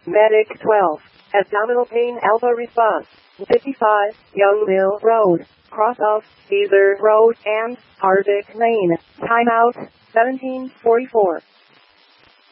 Medic 12. Abdominal pain alpha response. 55, Young Mill Road, cross of Cedar Road and Harvick Lane. Timeout, 17:44.